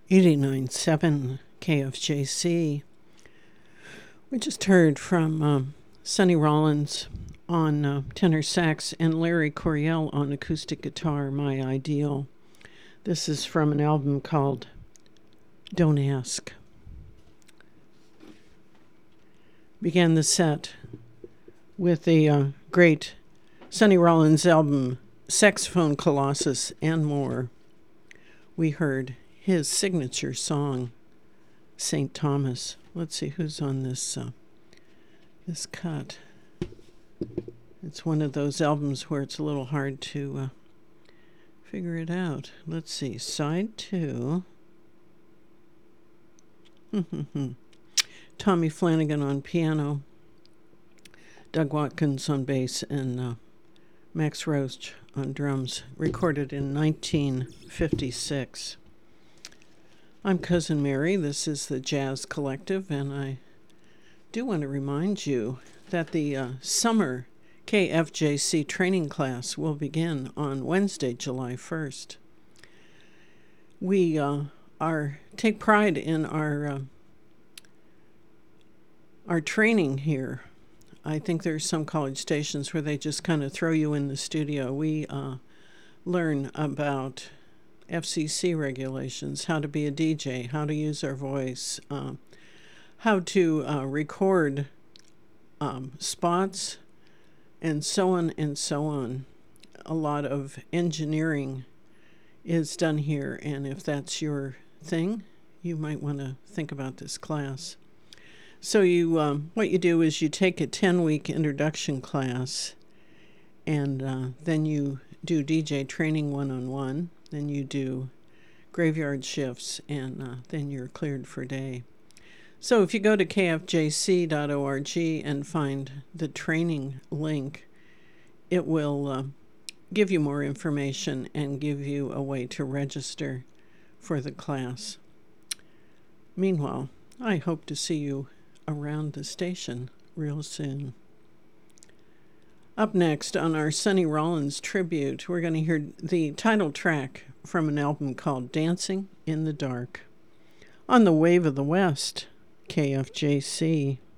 89.7 KFJC. We just heard from Sonny Rollins on tenor sax and Larry Coryell on acoustic guitar, My Ideal. This is from an album called Don't Ask. Began the set with the great Sonny Rollins album, Saxophone Colossus and More. We heard his signature song, St. Thomas. Let's see who's on this cut. It's one of those albums where it's a little hard to figure it out. Let's see, side 2. Tommy Flanagan on piano, Doug Watkins on bass, and Max Roach on drums, recorded in 1956. I'm Cousin Mary. This is the Jazz Collective, and I do want to remind you that the summer KFJC training class will begin on Wednesday, July 1st. We take pride in our training here. I think there's some college stations where they just kind of throw you in the studio. We learn about FCC regulations, how to be a DJ, how to use our voice, how to record spots, and so on and so on. A lot of engineering is done here, and if that's your thing, you might want to think about this class. So what you do is you take a 10-week introduction class, and then you do DJ training one-on-one, then you do graveyard shifts, and then you're cleared for day. So if you go to kfjc.org and find the training link, it will give you more information and give you a way to register for the class. Meanwhile, I hope to see you around the station real soon. Up next on our Sonny Rollins tribute, we're going to hear the title track from an album called Dancing in the Dark on the Wave of the West, KFJC.